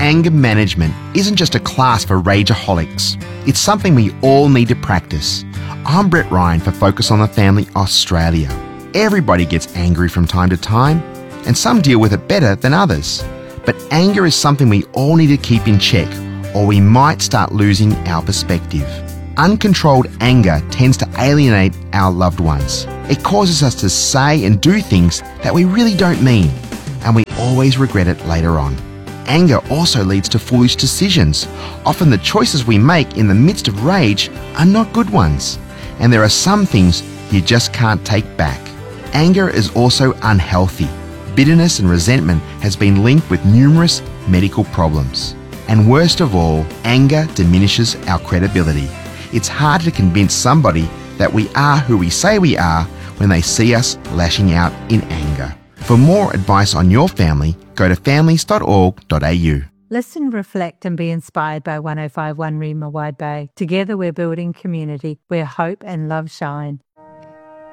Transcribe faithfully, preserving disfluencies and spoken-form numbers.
anger management isn't just a class for rageaholics. It's something we all need to practice. I'm Brett Ryan for Focus on the Family Australia. Everybody gets angry from time to time, and some deal with it better than others. But anger is something we all need to keep in check, or we might start losing our perspective. Uncontrolled anger tends to alienate our loved ones. It causes us to say and do things that we really don't mean, and we always regret it later on. Anger also leads to foolish decisions. Often the choices we make in the midst of rage are not good ones, and there are some things you just can't take back. Anger is also unhealthy. Bitterness and resentment has been linked with numerous medical problems. And worst of all, anger diminishes our credibility. It's hard to convince somebody that we are who we say we are when they see us lashing out in anger. For more advice on your family, go to families dot org dot a u. Listen, reflect and be inspired by one oh five point one Rima Wide Bay. Together we're building community where hope and love shine.